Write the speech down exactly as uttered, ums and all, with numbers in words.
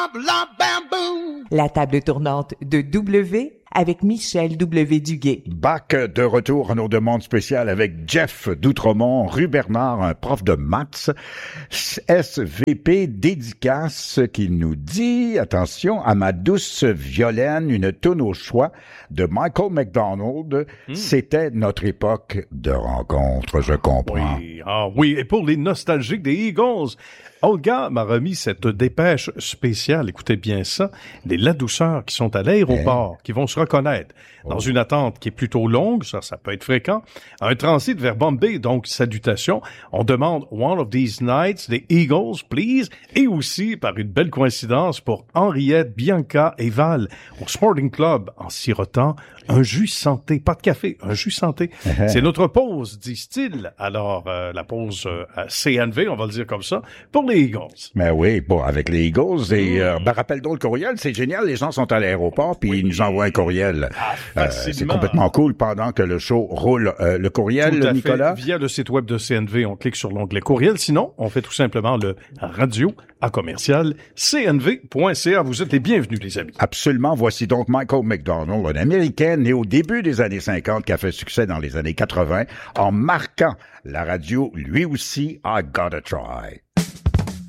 La table tournante de W avec Michel W. Duguay. Bach de retour en nos demandes spéciales avec Jeff d'Outremont, Rue Bernard, un prof de maths, S V P dédicace qui nous dit, attention, à ma douce Violaine, une toune au choix de Michael McDonald. Mm. C'était notre époque de rencontre, je comprends. Oui, ah oui, et pour les nostalgiques des Eagles, Olga m'a remis cette dépêche spéciale, écoutez bien ça, des La Douceur qui sont à l'aéroport, hey. qui vont se reconnaître dans oh. une attente qui est plutôt longue, ça, ça peut être fréquent, un transit vers Bombay, donc salutations, on demande One of These Nights des Eagles, please, et aussi, par une belle coïncidence, pour Henriette, Bianca et Val, au Sporting Club, en sirotant un jus santé, pas de café, un jus santé. C'est notre pause, disent-ils. Alors, euh, la pause euh, C N V, on va le dire comme ça, pour les Eagles. Ben oui, bon, avec les Eagles. Et mmh. euh, ben, rappelle donc le courriel, c'est génial. Les gens sont à l'aéroport, puis oui. ils nous envoient un courriel. Ah, euh, c'est complètement cool pendant que le show roule. Euh, le courriel, tout à Nicolas? Fait. Via le site web de C N V, on clique sur l'onglet courriel. Sinon, on fait tout simplement le radio à commercial c n v point c a. Vous êtes les bienvenus, les amis. Absolument. Voici donc Michael McDonald, un Américain né au début des années cinquante qui a fait succès dans les années quatre-vingts en marquant la radio, lui aussi, I Gotta Try.